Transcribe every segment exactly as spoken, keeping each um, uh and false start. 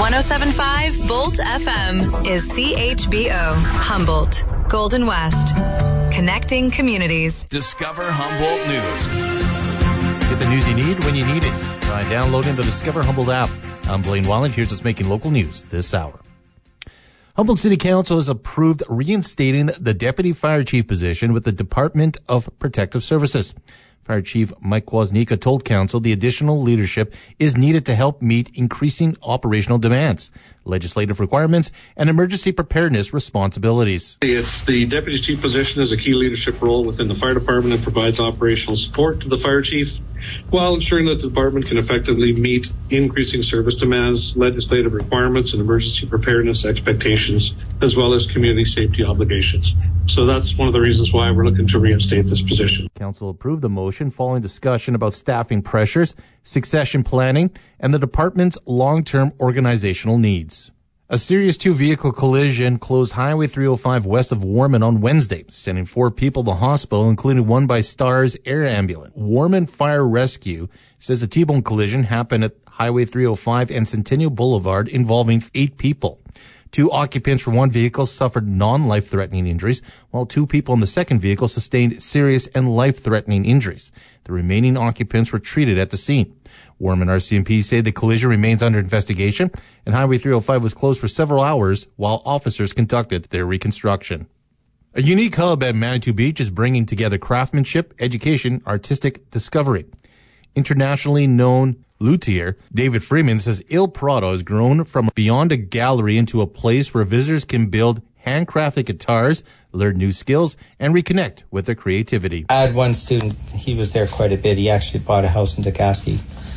one oh seven point five Bolt F M is C H B O, Humboldt, Golden West. Connecting communities. Discover Humboldt News. Get the news you need when you need it by downloading the Discover Humboldt app. I'm Blaine Wallen. Here's what's making local news this hour. Humboldt City Council has approved reinstating the Deputy Fire Chief position with the Department of Protective Services. Fire Chief Mike Woznica told Council the additional leadership is needed to help meet increasing operational demands, legislative requirements, and emergency preparedness responsibilities. It's the Deputy Chief position as a key leadership role within the fire department and provides operational support to the Fire Chief while ensuring that the department can effectively meet increasing service demands, legislative requirements, and emergency preparedness expectations, as well as community safety obligations. So that's one of the reasons why we're looking to reinstate this position. Council approved the motion following discussion about staffing pressures, succession planning, and the department's long-term organizational needs. A serious two-vehicle collision closed Highway three oh five west of Warman on Wednesday, sending four people to hospital, including one by Stars Air Ambulance. Warman Fire Rescue says a T-bone collision happened at Highway three oh five and Centennial Boulevard involving eight people. Two occupants from one vehicle suffered non-life-threatening injuries, while two people in the second vehicle sustained serious and life-threatening injuries. The remaining occupants were treated at the scene. Warman R C M P say the collision remains under investigation, and Highway three oh five was closed for several hours while officers conducted their reconstruction. A unique hub at Manitou Beach is bringing together craftsmanship, education, artistic discovery. Internationally known luthier David Freeman says Il Prado has grown from beyond a gallery into a place where visitors can build handcrafted guitars, learn new skills, and reconnect with their creativity. I had one student, he was there quite a bit. He actually bought a house in Degasky.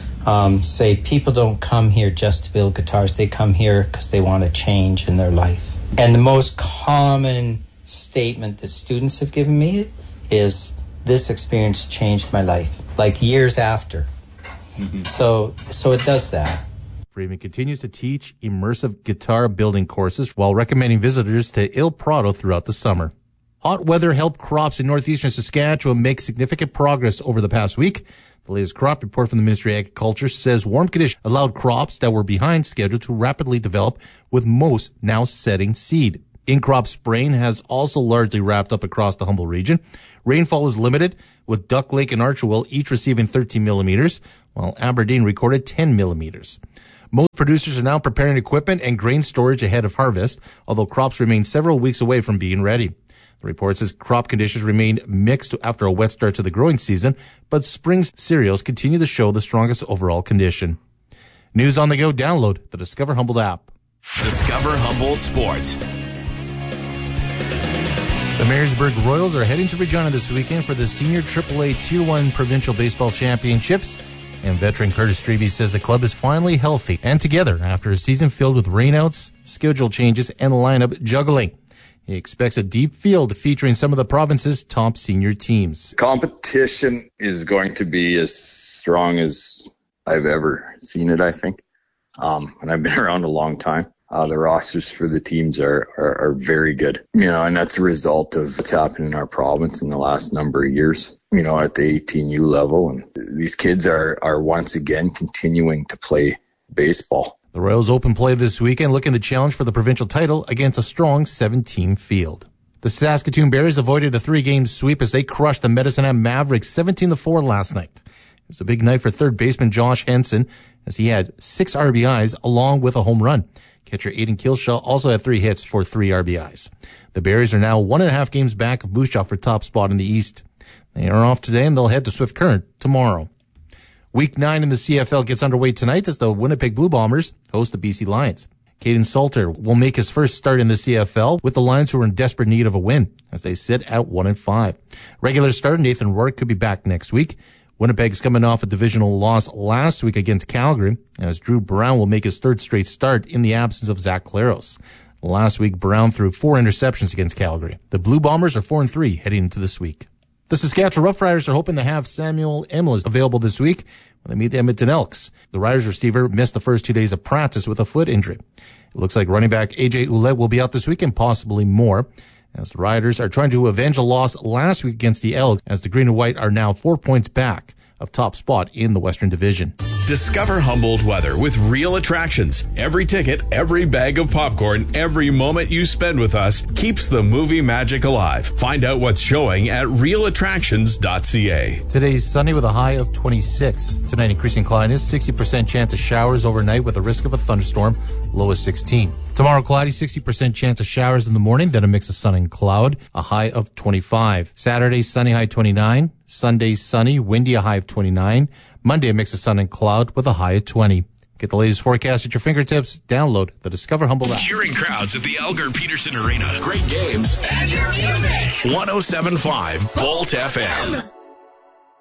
Um, say people don't come here just to build guitars. They come here because they want a change in their life. And the most common statement that students have given me is, this experience changed my life, like years after. Mm-hmm. So, so it does that. Freeman continues to teach immersive guitar building courses while recommending visitors to Il Prado throughout the summer. Hot weather helped crops in northeastern Saskatchewan make significant progress over the past week. The latest crop report from the Ministry of Agriculture says warm conditions allowed crops that were behind schedule to rapidly develop, with most now setting seed. In-crop spraying has also largely wrapped up across the Humboldt region. Rainfall was limited, with Duck Lake and Archewell each receiving thirteen millimeters, while Aberdeen recorded ten millimeters. Most producers are now preparing equipment and grain storage ahead of harvest, although crops remain several weeks away from being ready. The report says crop conditions remain mixed after a wet start to the growing season, but spring cereals continue to show the strongest overall condition. News on the go. Download the Discover Humboldt app. Discover Humboldt Sports. The Marysburg Royals are heading to Regina this weekend for the Senior triple A Tier one Provincial Baseball Championships. And veteran Curtis Strebe says the club is finally healthy and together after a season filled with rainouts, schedule changes, and lineup juggling. He expects a deep field featuring some of the province's top senior teams. Competition is going to be as strong as I've ever seen it, I think. Um, and I've been around a long time. Uh, the rosters for the teams are, are, are very good, you know, and that's a result of what's happened in our province in the last number of years, you know, at the eighteen U level. And these kids are, are once again continuing to play baseball. The Royals open play this weekend, looking to challenge for the provincial title against a strong seven-team field. The Saskatoon Berries avoided a three-game sweep as they crushed the Medicine Hat Mavericks seventeen to four last night. It was a big night for third baseman Josh Henson, as he had six R B Is along with a home run. Catcher Aiden Kilshaw also had three hits for three R B Is. The Berries are now one and a half games back of Moose Jaw for top spot in the East. They are off today and they'll head to Swift Current tomorrow. Week nine in the C F L gets underway tonight as the Winnipeg Blue Bombers host the B C Lions. Caden Salter will make his first start in the C F L with the Lions, who are in desperate need of a win as they sit at one and five. Regular starter Nathan Rourke could be back next week. Winnipeg's coming off a divisional loss last week against Calgary, as Drew Brown will make his third straight start in the absence of Zach Claros. Last week, Brown threw four interceptions against Calgary. The Blue Bombers are four and three heading into this week. The Saskatchewan Roughriders are hoping to have Samuel Emlis available this week when they meet the Edmonton Elks. The Riders receiver missed the first two days of practice with a foot injury. It looks like running back A J Ouellette will be out this week and possibly more, as the Riders are trying to avenge a loss last week against the Elks, as the Green and White are now four points back of top spot in the Western Division. Discover Humboldt weather with real attractions. Every ticket, every bag of popcorn, every moment you spend with us keeps the movie magic alive. Find out what's showing at real attractions dot c a. Today's sunny with a high of twenty-six. Tonight, increasing cloudiness, sixty percent chance of showers overnight with a risk of a thunderstorm, low of sixteen. Tomorrow, cloudy, sixty percent chance of showers in the morning, then a mix of sun and cloud, a high of twenty-five. Saturday, sunny, high twenty-nine. Sunday, sunny, windy, a high of twenty-nine. Monday, a mix of sun and cloud with a high of twenty. Get the latest forecast at your fingertips. Download the Discover Humboldt app. Cheering crowds at the Elgar Peterson Arena. Great games. And your music. one oh seven point five Bolt F M.